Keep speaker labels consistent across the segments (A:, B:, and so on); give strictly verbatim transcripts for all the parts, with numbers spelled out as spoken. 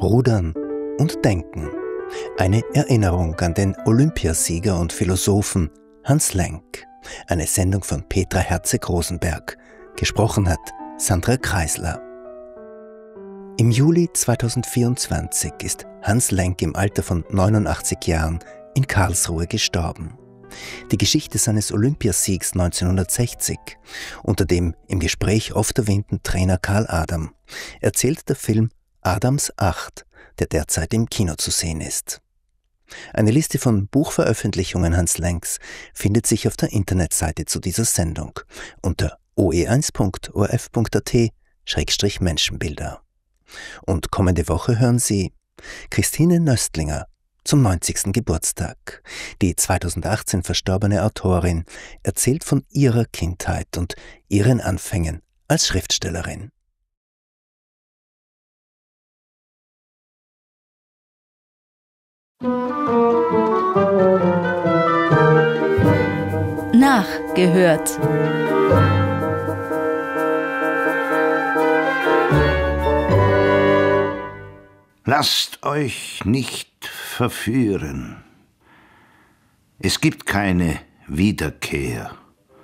A: Rudern und Denken. Eine Erinnerung an den Olympiasieger und Philosophen Hans Lenk. Eine Sendung von Petra Herzeg-Rosenberg. Gesprochen hat Sandra Kreisler. Im Juli zweitausendvierundzwanzig ist Hans Lenk im Alter von neunundachtzig Jahren in Karlsruhe gestorben. Die Geschichte seines Olympiasiegs neunzehnhundertsechzig, unter dem im Gespräch oft erwähnten Trainer Karl Adam, erzählt der Film Adams Acht, der derzeit im Kino zu sehen ist. Eine Liste von Buchveröffentlichungen Hans Lenks findet sich auf der Internetseite zu dieser Sendung unter o e eins punkt o r f punkt a t Schrägstrich Menschenbilder. Und kommende Woche hören Sie Christine Nöstlinger zum neunzigsten Geburtstag. Die zweitausendachtzehn verstorbene Autorin erzählt von ihrer Kindheit und ihren Anfängen als Schriftstellerin.
B: Nachgehört.
C: Lasst euch nicht verführen. Es gibt keine Wiederkehr.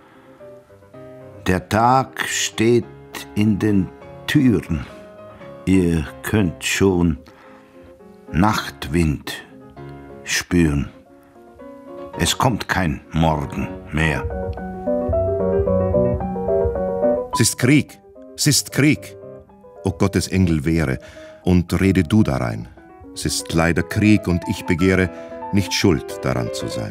C: Der Tag steht in den Türen. Ihr könnt schon Nachtwind spüren. Es kommt kein Morgen mehr.
D: Es ist Krieg, es ist Krieg. O Gottes Engel wehre, und rede du darein. Es ist leider Krieg, und ich begehre, nicht schuld daran zu sein.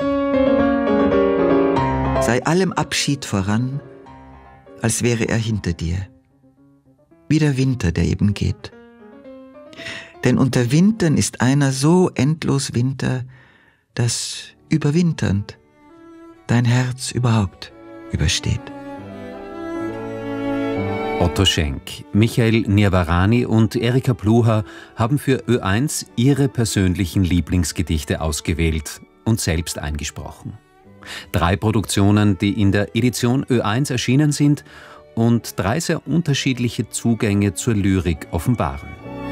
E: Sei allem Abschied voran, als wäre er hinter dir. Wie der Winter, der eben geht. Denn unter Wintern ist einer so endlos Winter, dass überwinternd dein Herz überhaupt übersteht.
F: Otto Schenk, Michael Nirvarani und Erika Pluhar haben für Ö eins ihre persönlichen Lieblingsgedichte ausgewählt und selbst eingesprochen. Drei Produktionen, die in der Edition Ö eins erschienen sind und drei sehr unterschiedliche Zugänge zur Lyrik offenbaren.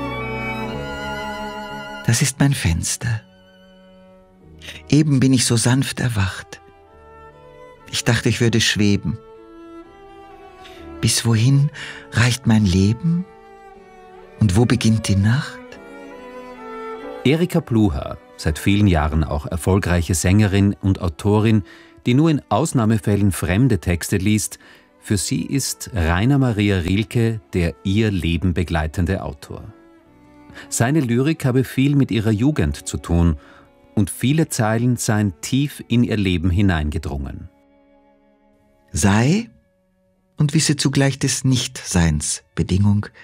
E: Das ist mein Fenster. Eben bin ich so sanft erwacht. Ich dachte, ich würde schweben. Bis wohin reicht mein Leben? Und wo beginnt die Nacht?
F: Erika Pluhar, seit vielen Jahren auch erfolgreiche Sängerin und Autorin, die nur in Ausnahmefällen fremde Texte liest, für sie ist Rainer Maria Rilke der ihr Leben begleitende Autor. Seine Lyrik habe viel mit ihrer Jugend zu tun und viele Zeilen seien tief in ihr Leben hineingedrungen.
E: Sei und wisse zugleich des Nichtseins Bedingung,